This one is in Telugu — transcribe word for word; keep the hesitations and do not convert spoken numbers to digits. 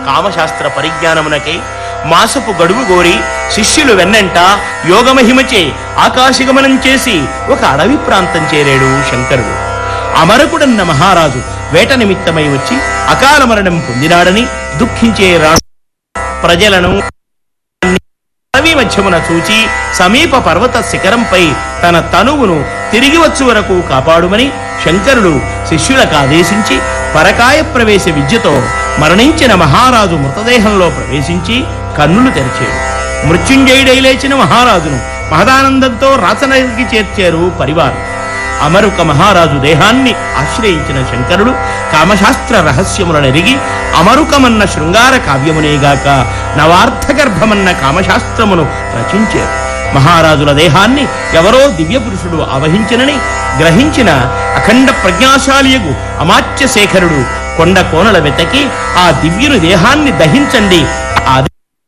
కామశాస్త్ర పరిజ్ఞానమునకై మాసపు గడువు గోరి శిష్యులు వెన్నంట యోగమహిమచే ఆకాశగమనం చేసి ఒక అడవి ప్రాంతం చేరాడు శంకరుడు. అమరకుడన్న మహారాజు వేట నిమిత్తమై వచ్చి అకాల మరణం పొందినాడని దుఃఖించే రాజు ప్రజలను అడవి మధ్యమున చూచి సమీప పర్వత శిఖరంపై తన తనువును తిరిగి వచ్చు వరకు కాపాడుమని శంకరుడు శిష్యులకు ఆదేశించి పరకాయ ప్రవేశ విద్యతో మరణించిన మహారాజు మృతదేహంలో ప్రవేశించి కన్నులు తెరిచాడు. మృత్యుంజయుడై లేచిన మహారాజును మహదానందంతో రాచనగిరికి చేర్చారు పరివారం. అమరుక మహారాజు దేహాన్ని ఆశ్రయించిన శంకరుడు కామశాస్త్ర రహస్యములను ఎరిగి అమరుకమన్న శృంగార కావ్యమునేగాక నవార్థగర్భమన్న కామశాస్త్రమును రచించారు. మహారాజుల దేహాన్ని ఎవరో దివ్య పురుషుడు ఆవహించినని గ్రహించిన అఖండ ప్రజ్ఞాశాలియగు అమాత్య శేఖరుడు కొండ కోనల వెతకి ఆ దివ్యుని దేహాన్ని దహించండి